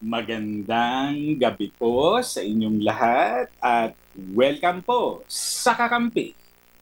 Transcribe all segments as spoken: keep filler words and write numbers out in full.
Magandang gabi po sa inyong lahat at welcome po sa Kakampi,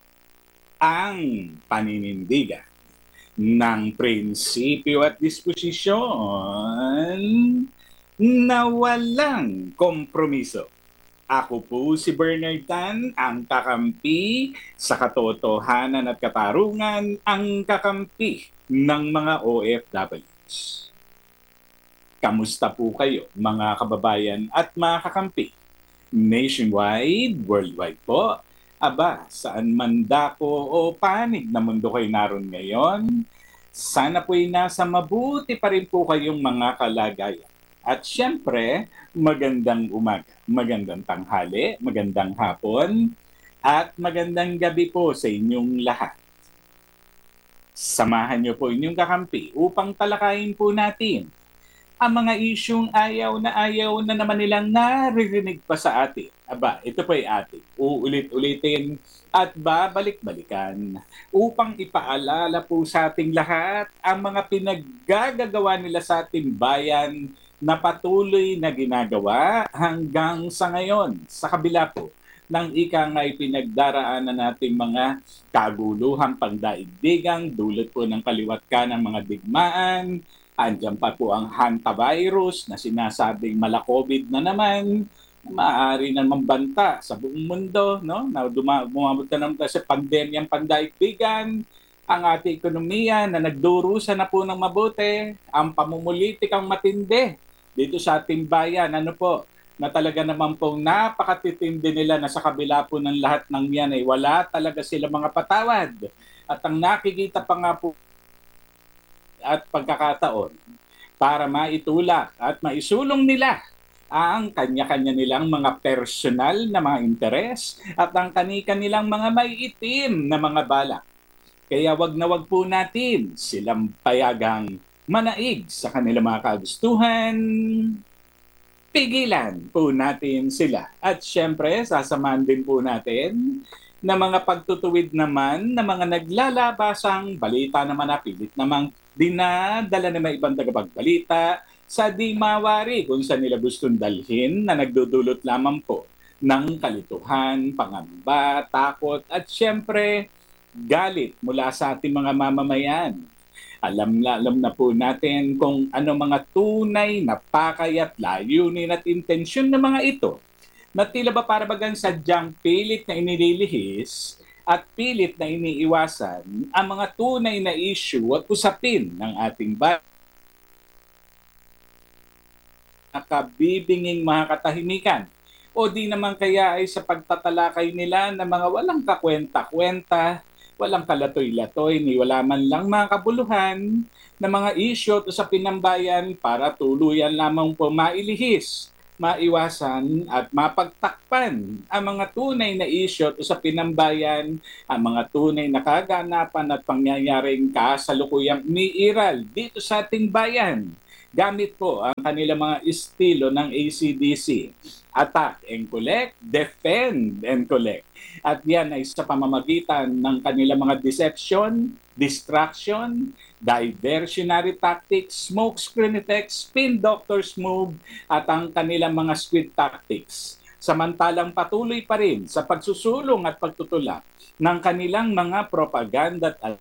ang paninindigan ng prinsipyo at disposisyon na walang kompromiso. Ako po si Bernard Tan, ang kakampi sa katotohanan at katarungan, ang kakampi ng mga O F Ws. Kamusta po kayo mga kababayan at mga kakampi? Nationwide, worldwide po. Aba, saan man dako o panig na mundo kayo naroon ngayon, sana po'y nasa mabuti pa rin po kayong mga kalagayan. At syempre, magandang umaga, magandang tanghali, magandang hapon, at magandang gabi po sa inyong lahat. Samahan niyo po inyong kakampi upang talakayin po natin ang mga isyung ayaw na ayaw na naman nilang naririnig pa sa atin. Aba, ito po ay atin. Uulit-ulitin at babalik-balikan upang ipaalala po sa ating lahat ang mga pinaggagawa nila sa ating bayan na patuloy na ginagawa hanggang sa ngayon. Sa kabila po ng ika nga'y pinagdaraanan nating mga kaguluhang pangdaigdigang dulot po ng kaliwat ka ng mga digmaan. Andiyan pa po ang hantavirus na sinasabing mala-COVID na naman, maaari na mambanta sa buong mundo, no? Na dumamot na naman sa pandemyang pandaigdigan, ang ating ekonomiya na nagdurusa na po ng mabuti, ang pamumulitikang matindi dito sa ating bayan, ano po, na talaga naman pong napakatitindi nila na sa kabila po ng lahat ng yan ay wala talaga sila mga patawad. At ang nakikita pa nga po at pagkakataon para maitulak at maisulong nila ang kanya-kanya nilang mga personal na mga interes at ang kani-kanilang mga may itim na mga balak. Kaya wag na wag po natin silang payagang manaig sa kanilang mga kagustuhan, pigilan po natin sila. At syempre, sasamahan din po natin na mga pagtutuwid naman na mga naglalabasang balita naman na pilit namang dinadala na may ibang tagapagbalita sa di mawari kung saan nila gustong dalhin na nagdudulot lamang po ng kalituhan, pangamba, takot at syempre galit mula sa ating mga mamamayan. Alam na alam na po natin kung ano mga tunay na pakay at layunin at intensyon ng mga ito na tila ba para bagang sadyang pilit na inililihis at pilit na iniiwasan ang mga tunay na issue at usapin ng ating bayan. Nakabibinging mga katahimikan o di naman kaya ay sa pagtatalakay nila ng mga walang kakwenta-kwenta, walang kalatoy-latoy, ni wala man lang mga kabuluhan na mga issue at usapin ng bayan para tuluyan lamang po mailihis, maiwasan at mapagtakpan ang mga tunay na issue at usapin ng bayan, ang mga tunay na kaganapan at pangyayaring kasalukuyang umiiral dito sa ating bayan. Gamit po ang kanilang mga estilo ng A C D C. Attack and collect, defend and collect. At yan ay sa pamamagitan ng kanilang mga deception, distraction, diversionary tactics, smokescreen effects, spin doctor's move, at ang kanilang mga squid tactics. Samantalang patuloy pa rin sa pagsusulong at pagtutulak ng kanilang mga propaganda at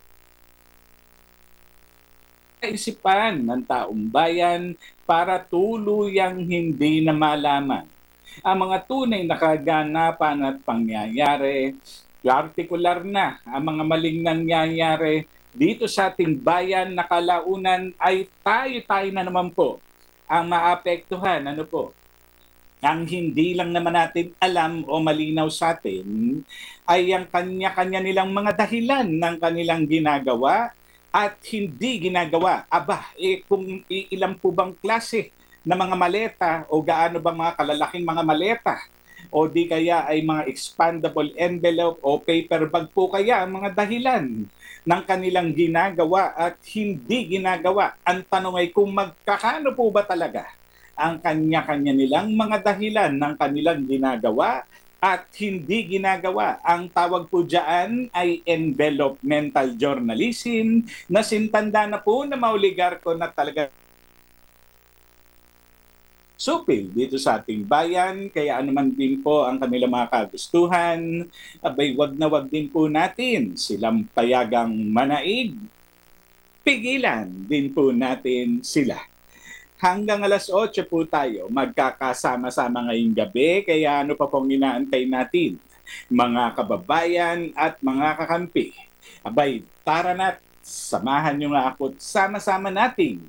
kaisipan ng taong bayan para tuluyang hindi na malaman ang mga tunay na kaganapan at pangyayari, partikular na ang mga maling nangyayari dito sa ating bayan na kalaunan ay tayo-tayo na naman po ang maapektuhan. Ano po? Ang hindi lang naman natin alam o malinaw sa atin ay ang kanya-kanya nilang mga dahilan ng kanilang ginagawa at hindi ginagawa. Aba, eh, kung ilang po bang klase na mga maleta o gaano bang mga kalalaking mga maleta o di kaya ay mga expandable envelope o paper bag po kaya ang mga dahilan ng kanilang ginagawa at hindi ginagawa. Ang tanong ay kung magkakano po ba talaga ang kanya-kanya nilang mga dahilan ng kanilang ginagawa at hindi ginagawa. Ang tawag po dyan ay envelopmental journalism na sintanda na po na maoligarko na talaga supil dito sa ating bayan. Kaya anuman din po ang kanilang mga kagustuhan, abay wag na wag din po natin silang payagang manaig. Pigilan din po natin sila. Hanggang alas otso po tayo magkakasama-sama ngayong gabi. Kaya ano pa pong inaantay natin, mga kababayan at mga kakampi? Abay, tara na, samahan nyo nga ako at sama-sama nating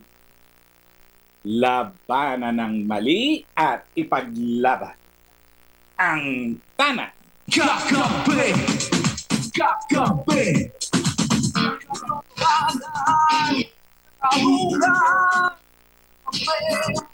labanan ng mali at ipaglaban ang tama. Kakape! Kakape! Kakape! Kakape!